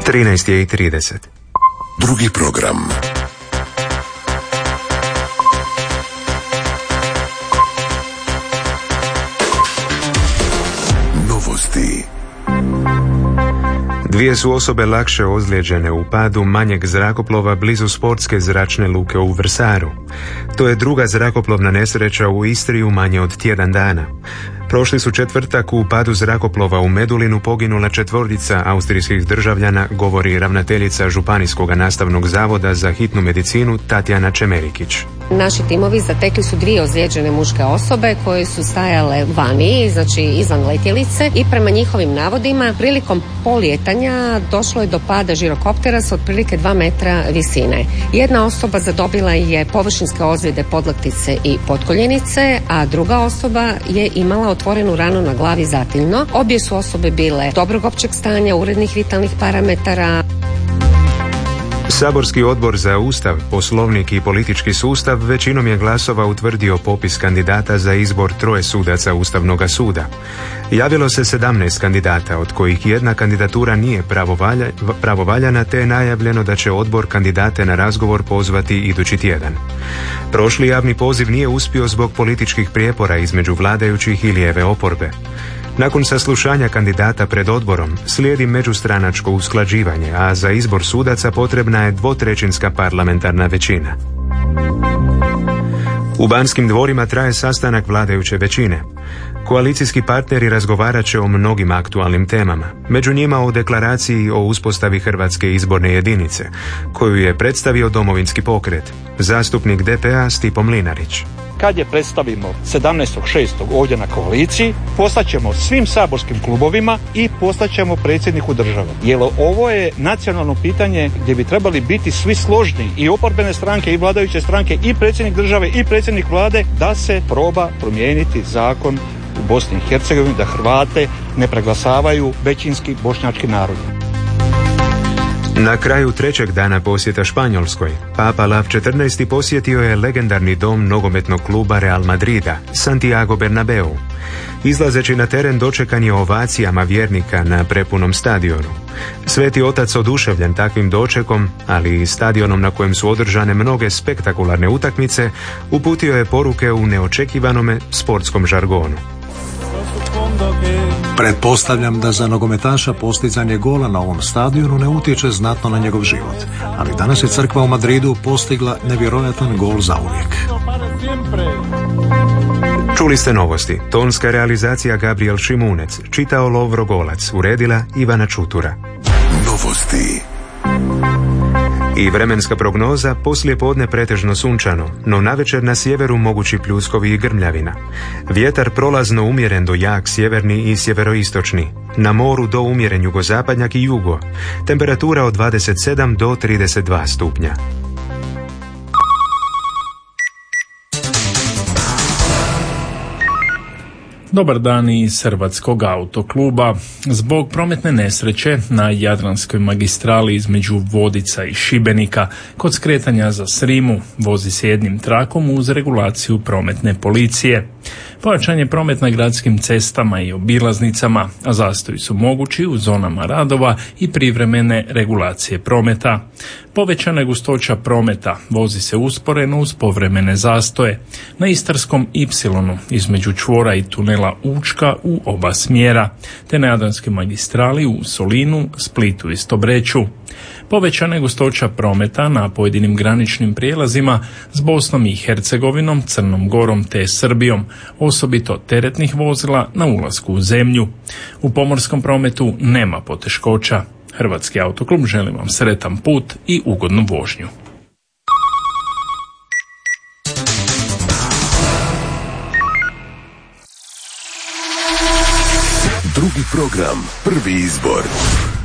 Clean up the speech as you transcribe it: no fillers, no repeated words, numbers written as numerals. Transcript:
13:30. Drugi program. Novosti. Dvije su osobe lakše ozlijeđene u padu manjeg zrakoplova blizu sportske zračne luke u Vrsaru. To je druga zrakoplovna nesreća u Istri u manje od tjedan dana. Prošli su četvrtak u padu zrakoplova u Medulinu poginula 4 austrijskih državljana, govori ravnateljica Županijskog nastavnog zavoda za hitnu medicinu Tatjana Čemerikić. Naši timovi zatekli su 2 ozlijeđene muške osobe koje su stajale vani, znači izvan letjelice, i prema njihovim navodima prilikom polijetanja došlo je do pada žirokoptera s otprilike 2 metra visine. Jedna osoba zadobila je površinske ozljede podlaktice i potkoljenice, a druga osoba je imala otvorenu ranu na glavi zatiljno. Obje su osobe bile dobrog općeg stanja, urednih vitalnih parametara. Saborski odbor za Ustav, Poslovnik i politički sustav većinom je glasova utvrdio popis kandidata za izbor 3 sudaca Ustavnog suda. Javilo se 17 kandidata, od kojih jedna kandidatura nije pravovaljana, te je najavljeno da će odbor kandidate na razgovor pozvati idući tjedan. Prošli javni poziv nije uspio zbog političkih prijepora između vladajućih i lijeve oporbe. Nakon saslušanja kandidata pred odborom slijedi međustranačko usklađivanje, a za izbor sudaca potrebna je 2/3 parlamentarna većina. U Banskim dvorima traje sastanak vladajuće većine. Koalicijski partneri razgovarat će o mnogim aktualnim temama, među njima o deklaraciji o uspostavi Hrvatske izborne jedinice, koju je predstavio Domovinski pokret. Zastupnik DP-a Stipo Mlinarić. Kad je predstavimo 17.6. ovdje na koaliciji, poslaćemo svim saborskim klubovima i poslaćemo predsjedniku države. Jer ovo je nacionalno pitanje gdje bi trebali biti svi složni, i oporbene stranke i vladajuće stranke i predsjednik države i predsjednik vlade, da se proba promijeniti zakon u Bosni i Hercegovini, da Hrvate ne preglasavaju većinski bošnjački narod. Na kraju 3. dana posjeta Španjolskoj, Papa Lav XIV. Posjetio je legendarni dom nogometnog kluba Real Madrida, Santiago Bernabeu. Izlazeći na teren dočekan je ovacijama vjernika na prepunom stadionu. Sveti otac, oduševljen takvim dočekom, ali i stadionom na kojem su održane mnoge spektakularne utakmice, uputio je poruke u neočekivanome sportskom žargonu. Pretpostavljam da za nogometaša postizanje gola na ovom stadionu ne utječe znatno na njegov život, ali danas je crkva u Madridu postigla nevjerojatan gol zauvijek. Čuli ste novosti. Tonska realizacija Gabriel Šimunec, čitao Lovro Golac, uredila Ivana Čutura. Novosti. I vremenska prognoza: poslije podne pretežno sunčano, no navečer na sjeveru mogući pljuskovi i grmljavina. Vjetar prolazno umjeren do jak sjeverni i sjeveroistočni. Na moru do umjeren jugozapadnjak i jugo. Temperatura od 27 do 32 stupnja. Dobar dan iz Hrvatskog autokluba. Zbog prometne nesreće na Jadranskoj magistrali između Vodica i Šibenika kod skretanja za Srimu vozi se jednim trakom uz regulaciju prometne policije. Pojačan je promet na gradskim cestama i obilaznicama, a zastoji su mogući u zonama radova i privremene regulacije prometa. Povećana je gustoća prometa, vozi se usporeno uz povremene zastoje. Na Istarskom Y između čvora i tunela Učka u oba smjera, te na Jadranskoj magistrali u Solinu, Splitu i Stobreću. Povećana je gustoća prometa na pojedinim graničnim prijelazima s Bosnom i Hercegovinom, Crnom Gorom te Srbijom, osobito teretnih vozila na ulasku u zemlju. U pomorskom prometu nema poteškoća. Hrvatski autoklub želi vam sretan put i ugodnu vožnju. Drugi program, prvi izbor.